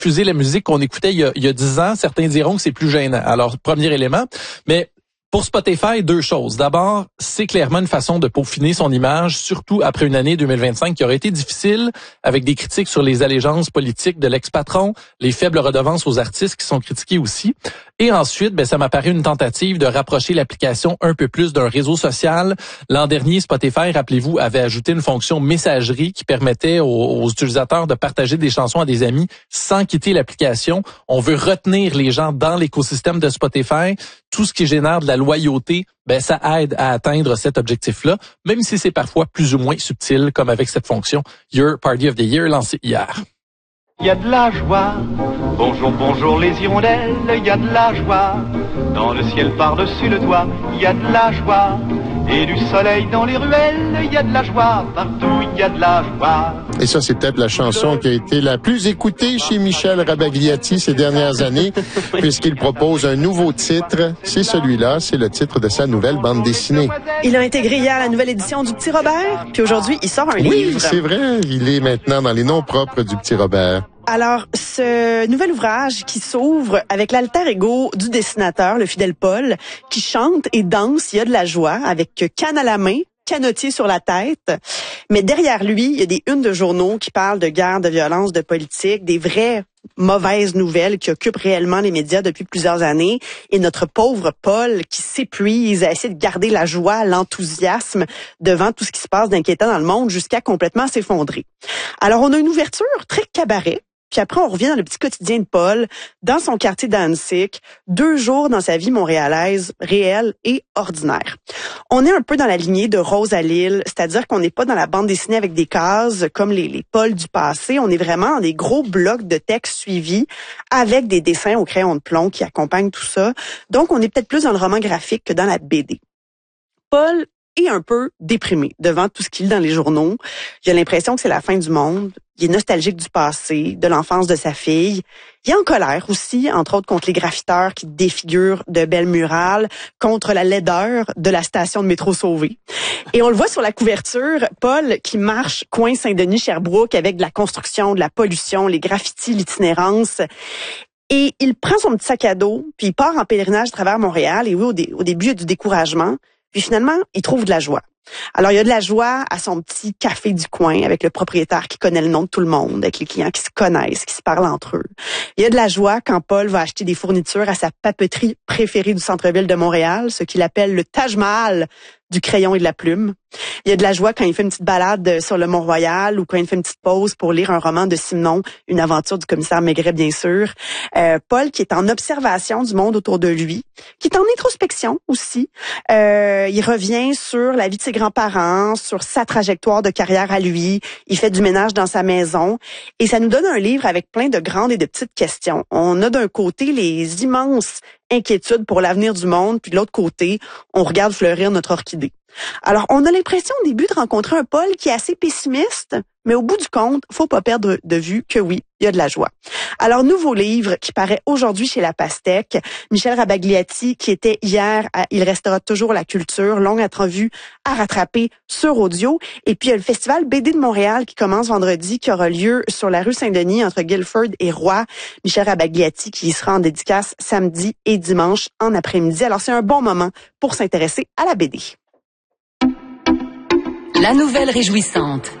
diffuser la musique qu'on écoutait il y a 10 ans. Certains diront que c'est plus gênant. Alors, premier élément. Mais pour Spotify, deux choses. D'abord, c'est clairement une façon de peaufiner son image, surtout après une année 2025 qui aurait été difficile, avec des critiques sur les allégeances politiques de l'ex-patron, les faibles redevances aux artistes qui sont critiqués aussi. Et ensuite, ça m'apparaît une tentative de rapprocher l'application un peu plus d'un réseau social. L'an dernier, Spotify, rappelez-vous, avait ajouté une fonction messagerie qui permettait aux utilisateurs de partager des chansons à des amis sans quitter l'application. On veut retenir les gens dans l'écosystème de Spotify. Tout ce qui génère de la loyauté, ça aide à atteindre cet objectif-là, même si c'est parfois plus ou moins subtil, comme avec cette fonction Your Party of the Year lancée hier. Il y a de la joie, bonjour, bonjour les hirondelles, il y a de la joie, dans le ciel par-dessus le toit, il y a de la joie, et du soleil dans les ruelles, il y a de la joie, partout il y a de la joie. Et ça, c'est peut-être la chanson qui a été la plus écoutée chez Michel Rabagliati ces dernières années, puisqu'il propose un nouveau titre. C'est celui-là, c'est le titre de sa nouvelle bande dessinée. Il a intégré hier la nouvelle édition du Petit Robert, puis aujourd'hui, il sort un livre. Oui, c'est vrai, il est maintenant dans les noms propres du Petit Robert. Alors, ce nouvel ouvrage qui s'ouvre avec l'alter ego du dessinateur, le fidèle Paul, qui chante et danse, il y a de la joie, avec canne à la main, canotier sur la tête. Mais derrière lui, il y a des unes de journaux qui parlent de guerre, de violence, de politique, des vraies mauvaises nouvelles qui occupent réellement les médias depuis plusieurs années. Et notre pauvre Paul qui s'épuise à essayer de garder la joie, l'enthousiasme devant tout ce qui se passe d'inquiétant dans le monde jusqu'à complètement s'effondrer. Alors, on a une ouverture très cabaret. Puis après, on revient dans le petit quotidien de Paul, dans son quartier d'Annecy, 2 jours dans sa vie montréalaise, réelle et ordinaire. On est un peu dans la lignée de Rose à Lille, c'est-à-dire qu'on n'est pas dans la bande dessinée avec des cases comme les Pauls du passé. On est vraiment dans des gros blocs de textes suivis avec des dessins au crayon de plomb qui accompagnent tout ça. Donc, on est peut-être plus dans le roman graphique que dans la BD. Paul est un peu déprimé devant tout ce qu'il lit dans les journaux. Il a l'impression que c'est la fin du monde. Il est nostalgique du passé, de l'enfance de sa fille. Il est en colère aussi, entre autres contre les graffiteurs qui défigurent de belles murales, contre la laideur de la station de métro Sauvé. Et on le voit sur la couverture, Paul qui marche coin Saint-Denis-Sherbrooke avec de la construction, de la pollution, les graffitis, l'itinérance. Et il prend son petit sac à dos, puis il part en pèlerinage à travers Montréal. Et oui, au début, il y a du découragement. Puis finalement, il trouve de la joie. Alors, il y a de la joie à son petit café du coin avec le propriétaire qui connaît le nom de tout le monde, avec les clients qui se connaissent, qui se parlent entre eux. Il y a de la joie quand Paul va acheter des fournitures à sa papeterie préférée du centre-ville de Montréal, ce qu'il appelle le Taj Mahal du crayon et de la plume. Il y a de la joie quand il fait une petite balade sur le Mont-Royal ou quand il fait une petite pause pour lire un roman de Simenon, une aventure du commissaire Maigret, bien sûr. Paul qui est en observation du monde autour de lui, qui est en introspection aussi. Il revient sur la vie de ses grands-parents, sur sa trajectoire de carrière à lui. Il fait du ménage dans sa maison. Et ça nous donne un livre avec plein de grandes et de petites questions. On a d'un côté les immenses inquiétudes pour l'avenir du monde, puis de l'autre côté, on regarde fleurir notre orchidée. Alors, on a l'impression au début de rencontrer un Paul qui est assez pessimiste, mais au bout du compte, faut pas perdre de vue que oui, il y a de la joie. Alors, nouveau livre qui paraît aujourd'hui chez La Pastèque. Michel Rabagliati, qui était hier à Il restera toujours la culture, longue entrevue à rattraper sur audio. Et puis, il y a le Festival BD de Montréal qui commence vendredi, qui aura lieu sur la rue Saint-Denis, entre Guilford et Roy. Michel Rabagliati qui y sera en dédicace samedi et dimanche en après-midi. Alors, c'est un bon moment pour s'intéresser à la BD. La nouvelle réjouissante.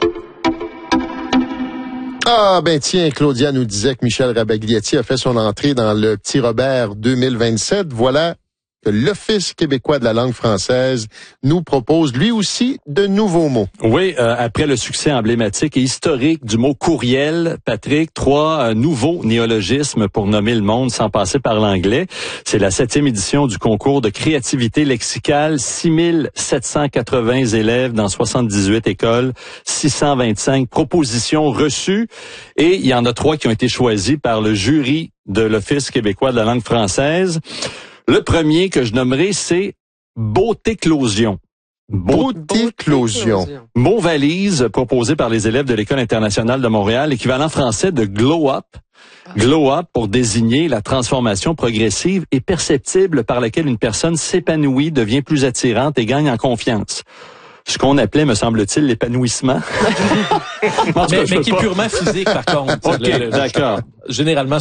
Ah, tiens, Claudia nous disait que Michel Rabagliati a fait son entrée dans le Petit Robert 2027. Voilà que l'Office québécois de la langue française nous propose lui aussi de nouveaux mots. Oui, après le succès emblématique et historique du mot courriel, Patrick, 3 nouveaux néologismes pour nommer le monde sans passer par l'anglais. C'est la 7e édition du concours de créativité lexicale, 6780 élèves dans 78 écoles, 625 propositions reçues et il y en a 3 qui ont été choisies par le jury de l'Office québécois de la langue française. Le premier que je nommerai, c'est Beautéclosion. Beautéclosion. Mot valise proposé par les élèves de l'École internationale de Montréal, équivalent français de Glow Up. Glow Up pour désigner la transformation progressive et perceptible par laquelle une personne s'épanouit, devient plus attirante et gagne en confiance. ce qu'on appelait, me semble-t-il, l'épanouissement. Mais qui est purement physique, par contre. OK, d'accord. Généralement,